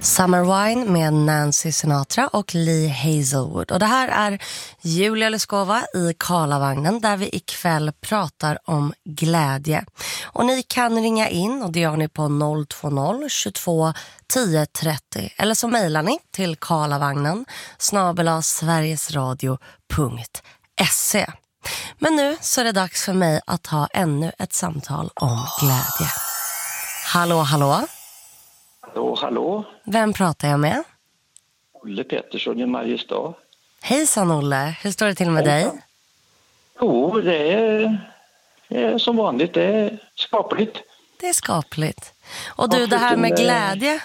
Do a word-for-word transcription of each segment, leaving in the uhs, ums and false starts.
Summer Wine med Nancy Sinatra och Lee Hazelwood. Och det här är Julia Lyskova i Karlavagnen där vi ikväll pratar om glädje. Och ni kan ringa in och det gör ni på noll två noll tjugotvå tio trettio eller så mejlar ni till karlavagnen snabel-a sverigesradio punkt se. Men nu så är det dags för mig att ha ännu ett samtal om glädje. Hallå, hallå? Hallå, hallå. Vem pratar jag med? Olle Pettersson i Mariestad. Hejsan Olle, hur står det till med Hejsan. dig? Jo, det är, det är som vanligt, det är skapligt. Det är skapligt. Och du, Ja, det här med förutom, glädje?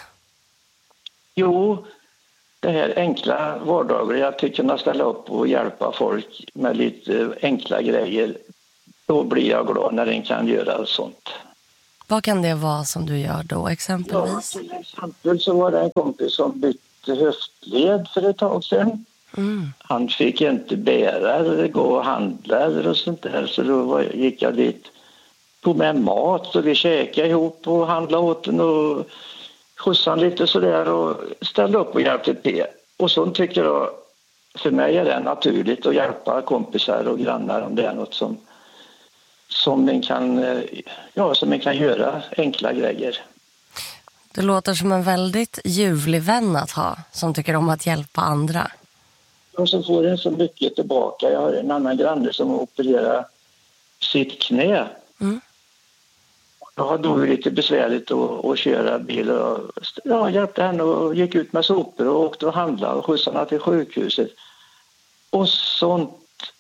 Jo, det här enkla vardagliga, att kunna ställa upp och hjälpa folk med lite enkla grejer. Då blir jag glad när en kan göra sånt. Vad kan det vara som du gör då exempelvis? Ja, till exempel så var det en kompis som bytte höftled för ett tag sedan. Mm. Han fick inte bära eller gå och handla eller och sånt där, så då var, gick jag dit, tog med mat och vi käkade ihop och handlade åt den och skjutsade lite sådär och ställde upp och hjälpte till. Och sånt tycker jag, för mig är det naturligt att hjälpa kompisar och grannar om det är något som som man kan, ja, som man kan göra enkla grejer. Det låter som en väldigt ljuvlig vän att ha, som tycker om att hjälpa andra. Och så får en så mycket tillbaka. Jag har en annan granne som opererar sitt knä. Mm. Då hade det lite besvärligt att, att köra bil. Och, ja, hjälpte henne och gick ut med sopor och åkte och handlade och skjutsade henne till sjukhuset. Och sånt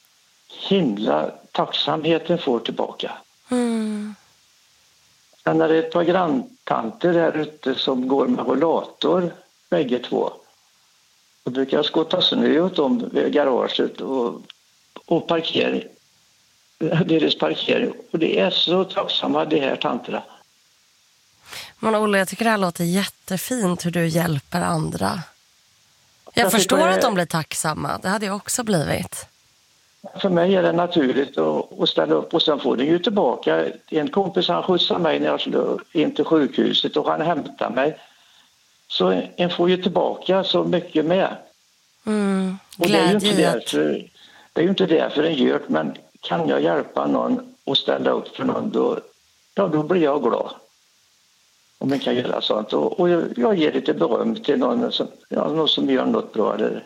himla tacksamheten får tillbaka. Mm. Sen är det ett par granntanter där ute som går med rollator, bägge två. Och brukar jag skotta snö åt dem vid garaget och, och parkering. Deras parkering. Och det är så tacksamma de här tanterna. Men Olle, jag tycker det här låter jättefint hur du hjälper andra. Jag, jag förstår det... att de blir tacksamma. Det hade jag också blivit. För mig är det naturligt att, att ställa upp och sen får den ju tillbaka. En kompis han skjutsade mig när jag skulle in till sjukhuset och han hämtade mig. Så en får ju tillbaka så mycket med. Mm, och det är, ju inte glädje. därför, det är ju inte därför en gör, men kan jag hjälpa någon och ställa upp för någon då, ja, då blir jag glad. Om man kan göra sånt. Och, och jag, jag ger lite beröm till någon som, ja, någon som gör något bra där.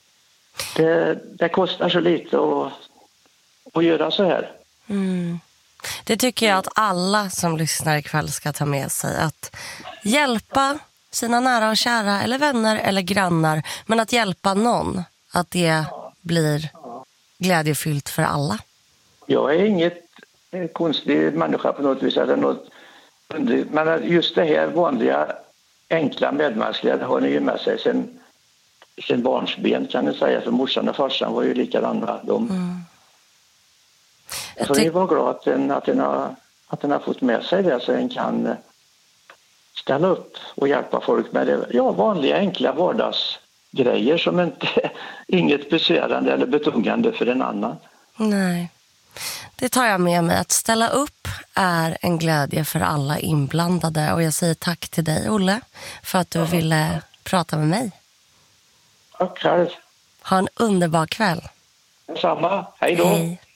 Det, det kostar så lite att, att göra så här. Mm. Det tycker jag att alla som lyssnar ikväll ska ta med sig. Att hjälpa sina nära och kära eller vänner eller grannar. Men att hjälpa någon. Att det blir glädjefyllt för alla. Jag är inget konstig människa på något vis. Eller något, men just det här vanliga, enkla medmänskliga, det har ni ju med sig sen sin barnsben kan ni säga, för morsan och farsan var ju likadana. De. Mm. Jag får ju vara glad att den, att, den har, att den har fått med sig det så den kan ställa upp och hjälpa folk med det. Ja, vanliga enkla vardagsgrejer som inte inget besvärande eller betungande för en annan. Nej, det tar jag med mig. Att ställa upp är en glädje för alla inblandade och jag säger tack till dig Olle för att du ja. ville prata med mig. Tack själv. Ha en underbar kväll. Detsamma. Hej då. Hej.